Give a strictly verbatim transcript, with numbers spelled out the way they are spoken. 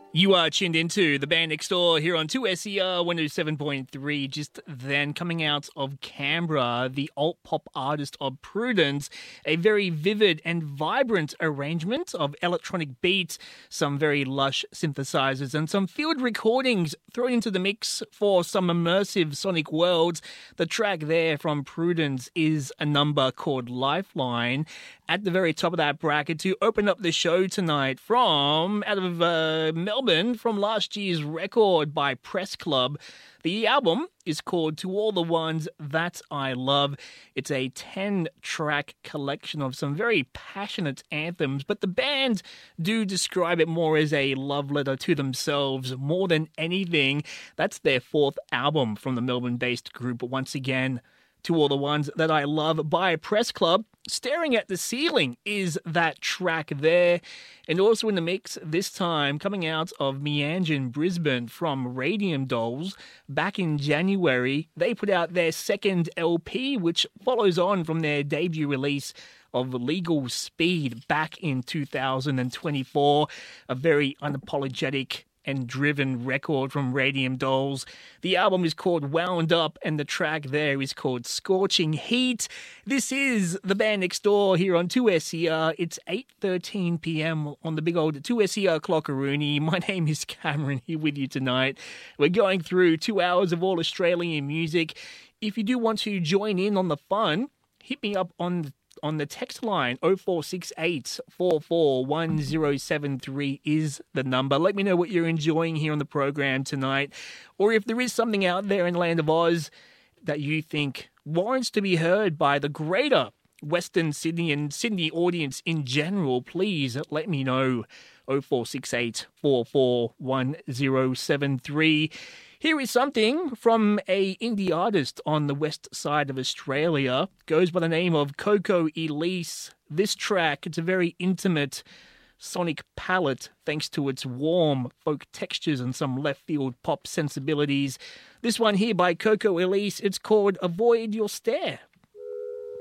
You are tuned into The Band Next Door here on two S E R one oh seven point three. Just then, coming out of Canberra, the alt-pop artist of Prudence, a very vivid and vibrant arrangement of electronic beats, some very lush synthesizers, and some field recordings thrown into the mix for some immersive sonic worlds. The track there from Prudence is a number called Lifeline. At the very top of that bracket to open up the show tonight from out of uh, Melbourne, from last year's record by Press Club. The album is called To All the Ones That I Love. It's a ten-track collection of some very passionate anthems, but the band do describe it more as a love letter to themselves more than anything. That's their fourth album from the Melbourne-based group. Once again, To All the Ones That I Love by Press Club. Staring at the Ceiling is that track there. And also in the mix this time, coming out of Meanjin, Brisbane, from Radium Dolls. Back in January, they put out their second L P, which follows on from their debut release of Legal Speed back in two thousand twenty-four. A very unapologetic and driven record from Radium Dolls. The album is called Wound Up, and the track there is called Scorching Heat. This is The Band Next Door here on two S E R. It's eight thirteen p.m. on the big old two S E R clockaroonie. My name is Cameron, here with you tonight. We're going through two hours of all Australian music. If you do want to join in on the fun, hit me up on the on the text line. Oh four six eight, four four one oh seven three is the number. Let me know what you're enjoying here on the program tonight, or if there is something out there in Land of Oz that you think warrants to be heard by the greater Western Sydney and Sydney audience in general, please let me know. Oh four six eight, four four one oh seven three. Here is something from a indie artist on the west side of Australia. Goes by the name of Coco Elise. This track, it's a very intimate sonic palette thanks to its warm folk textures and some left field pop sensibilities. This one here by Coco Elise, it's called Avoid Your Stare.